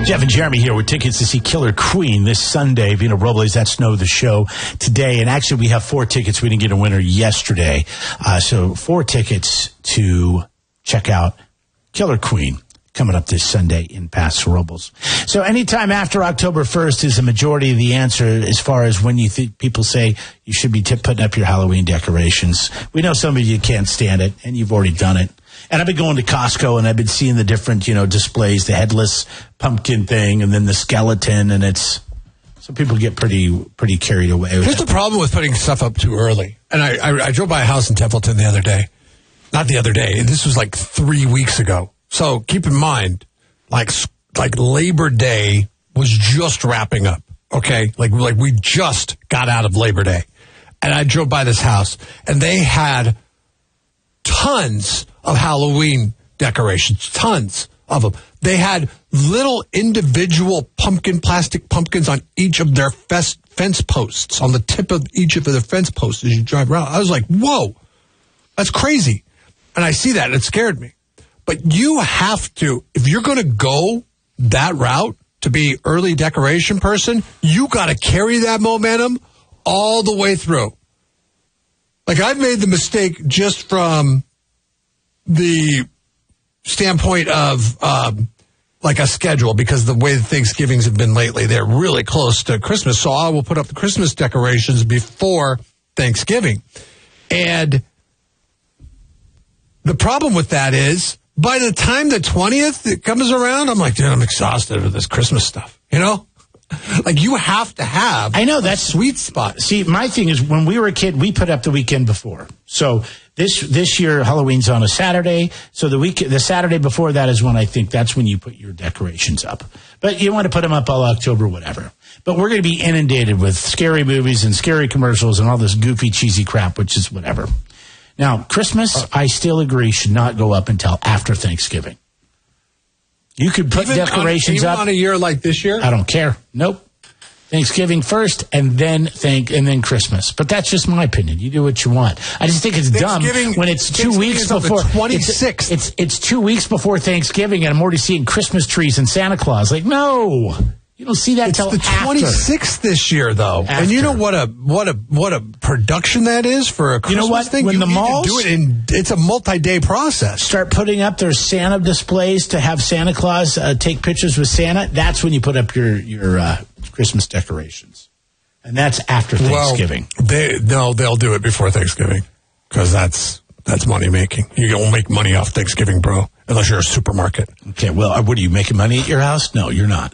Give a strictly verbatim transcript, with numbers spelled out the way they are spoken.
Jeff and Jeremy here with tickets to see Killer Queen this Sunday. Vina Robles, that's Know the Show today. And actually, we have four tickets. We didn't get a winner yesterday. Uh, so four tickets to check out Killer Queen coming up this Sunday in Paso Robles. So anytime after October first is a majority of the answer as far as when you think people say you should be t- putting up your Halloween decorations. We know some of you can't stand it, and you've already done it. And I've been going to Costco, and I've been seeing the different, you know, displays, the headless pumpkin thing, and then the skeleton, and it's, some people get pretty pretty carried away with Here's it. the problem with putting stuff up too early. And I, I, I drove by a house in Templeton the other day. Not the other day. This was like three weeks ago. So keep in mind, like like Labor Day was just wrapping up, okay? Like like we just got out of Labor Day. And I drove by this house, and they had tons of Halloween decorations, tons of them. They had little individual pumpkin, plastic pumpkins on each of their fest, fence posts, on the tip of each of their fence posts as you drive around. I was like, whoa, that's crazy. And I see that, and it scared me. But you have to, if you're going to go that route to be early decoration person, you got to carry that momentum all the way through. Like, I've made the mistake just from the standpoint of um, like a schedule, because the way Thanksgivings have been lately, they're really close to Christmas. So I will put up the Christmas decorations before Thanksgiving. And the problem with that is, by the time the twentieth comes around, I'm like, dude, I'm exhausted with this Christmas stuff. You know? Like, you have to have I know that's a sweet spot. See, my thing is, when we were a kid, we put up the weekend before. So this this year, Halloween's on a Saturday. So the week, the Saturday before that is when I think that's when you put your decorations up. But you want to put them up all October, whatever. But we're going to be inundated with scary movies and scary commercials and all this goofy, cheesy crap, which is whatever. Now, Christmas, uh, I still agree, should not go up until after Thanksgiving. You could put even decorations on, even up on a year like this year. I don't care. Nope. Thanksgiving first, and then thank, and then Christmas. But that's just my opinion. You do what you want. I just think it's dumb when it's two weeks before twenty-sixth. It's, it's it's two weeks before Thanksgiving, and I'm already seeing Christmas trees and Santa Claus. Like, no, you don't see that it's till the after. twenty-sixth this year, though. After. And you know what a what a what a production that is for a Christmas you know what? thing. When you the need malls to do it in, it's a multi-day process. Start putting up their Santa displays to have Santa Claus uh, take pictures with Santa. That's when you put up your your uh, Christmas decorations. And that's after Thanksgiving. Well, they no, they'll do it before Thanksgiving, because that's that's money making. You don't make money off Thanksgiving, bro, unless you're a supermarket. Okay, well, what are you making money at your house? No, you're not.